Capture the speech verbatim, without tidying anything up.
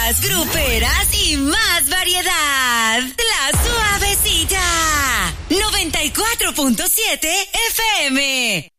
más gruperas y más variedad. La Suavecita. noventa y cuatro punto siete F M.